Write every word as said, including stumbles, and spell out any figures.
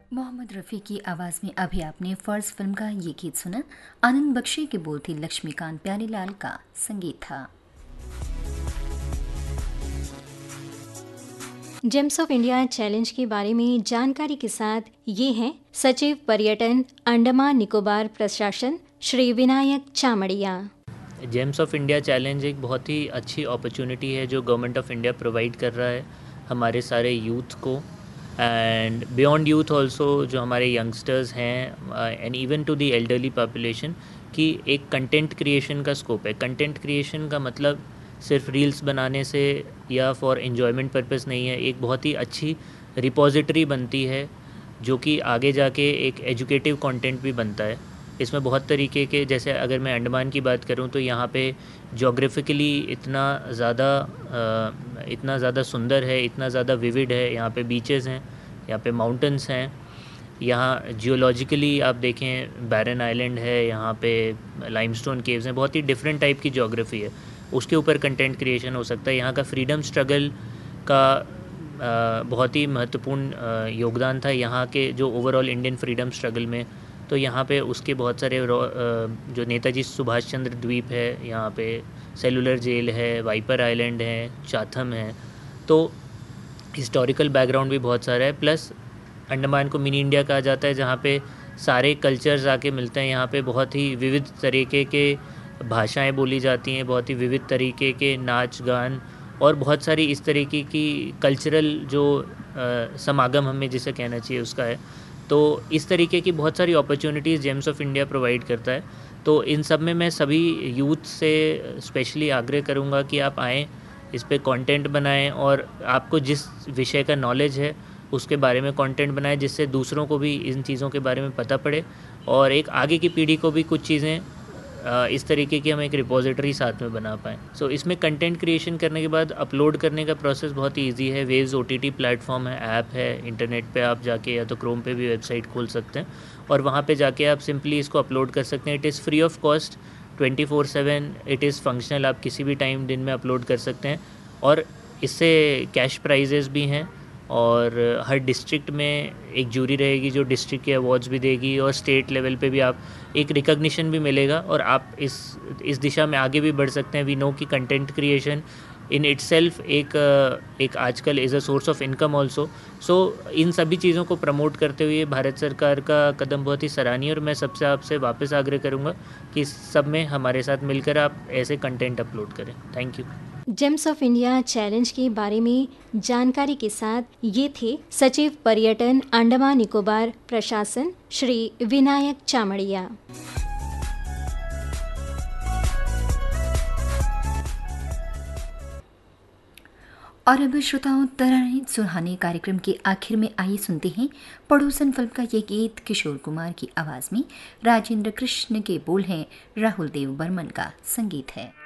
मोहम्मद रफ़ी की आवाज़ में अभी आपने फ़र्ज़ फिल्म का ये गीत सुना। आनंद बख्शी के बोल थे लक्ष्मीकांत प्यारेलाल का संगीत था। जेम्स ऑफ इंडिया चैलेंज के बारे में जानकारी के साथ ये हैं सचिव पर्यटन अंडमान निकोबार प्रशासन Shri Vinayak चामड़िया। James of India challenge एक बहुत ही अच्छी अपॉर्चुनिटी है जो गवर्नमेंट ऑफ इंडिया प्रोवाइड कर रहा है हमारे सारे यूथ को एंड बियॉन्ड यूथ ऑल्सो, जो हमारे यंगस्टर्स हैं and even to the elderly population, कि एक कंटेंट क्रिएशन का स्कोप है। कंटेंट क्रिएशन का मतलब सिर्फ रील्स बनाने से या फॉर एन्जॉयमेंट पर्पस नहीं है, एक बहुत ही अच्छी रिपोजिटरी बनती है जो कि आगे जाके एक एजुकेटिव कंटेंट भी बनता है। इसमें बहुत तरीके के, जैसे अगर मैं अंडमान की बात करूं तो यहाँ पे जोग्राफिकली इतना ज़्यादा इतना ज़्यादा सुंदर है, इतना ज़्यादा विविड है। यहाँ पे बीचेस हैं, यहाँ पे माउंटेन्स हैं, यहाँ जियोलॉजिकली आप देखें बैरन आइलैंड है, यहाँ पे लाइमस्टोन केव्स हैं, बहुत ही डिफरेंट टाइप की ज्योग्राफी है। उसके ऊपर कंटेंट क्रिएशन हो सकता है। यहाँ का फ्रीडम स्ट्रगल का बहुत ही महत्वपूर्ण योगदान था यहाँ के जो ओवरऑल इंडियन फ्रीडम स्ट्रगल में। तो यहाँ पे उसके बहुत सारे जो नेताजी सुभाष चंद्र द्वीप है, यहाँ पे सेलुलर जेल है, वाइपर आइलैंड है, चाथम है, तो हिस्टोरिकल बैकग्राउंड भी बहुत सारा है। प्लस अंडमान को मिनी इंडिया कहा जाता है, जहाँ पे सारे कल्चर्स आके मिलते हैं। यहाँ पे बहुत ही विविध तरीके के भाषाएं बोली जाती हैं, बहुत ही विविध तरीके के नाच गान और बहुत सारी इस तरीके की कल्चरल जो आ, समागम हमें जिसे कहना चाहिए उसका है। तो इस तरीके की बहुत सारी opportunities James of India provide करता है। तो इन सब में मैं सभी यूथ से स्पेशली आग्रह करूँगा कि आप आएँ, इस पे कंटेंट बनाएं और आपको जिस विषय का नॉलेज है उसके बारे में कंटेंट बनाएं, जिससे दूसरों को भी इन चीज़ों के बारे में पता पड़े और एक आगे की पीढ़ी को भी कुछ चीज़ें इस तरीके की हम एक रिपोजिटरी साथ में बना पाएँ। सो so, इसमें कंटेंट क्रिएशन करने के बाद अपलोड करने का प्रोसेस बहुत ही ईजी है। वेव्स ओटीटी प्लेटफॉर्म है, ऐप है, इंटरनेट पे आप जाके या तो क्रोम पे भी वेबसाइट खोल सकते हैं और वहाँ पे जाके आप सिंपली इसको अपलोड कर सकते हैं। It is free of cost, twenty four seven it is functional, आप किसी भी टाइम दिन में अपलोड कर सकते हैं और इससे कैश प्राइजेस भी हैं और हर डिस्ट्रिक्ट में एक जूरी रहेगी जो डिस्ट्रिक्ट के अवार्ड्स भी देगी और स्टेट लेवल पे भी आप एक रिकग्निशन भी मिलेगा और आप इस इस दिशा में आगे भी बढ़ सकते हैं। वी नो कि कंटेंट क्रिएशन इन इटसेल्फ एक एक आजकल is a source of income also. सो इन सभी चीज़ों को प्रमोट करते हुए भारत सरकार का कदम बहुत ही सराहनीय और मैं सबसे आपसे वापस आग्रह करूँगा कि सब में हमारे साथ मिलकर आप ऐसे कंटेंट अपलोड करें। Thank you. James of India challenge के बारे में जानकारी के साथ ये थे सचिव पर्यटन अंडमान निकोबार प्रशासन श्री विनायक चामड़िया। और अब श्रोताओं, तराने सुहाने कार्यक्रम के आखिर में आइए सुनते हैं पड़ोसन फिल्म का ये गीत किशोर कुमार की आवाज़ में। राजेंद्र कृष्ण के बोल हैं, राहुल देव बर्मन का संगीत है।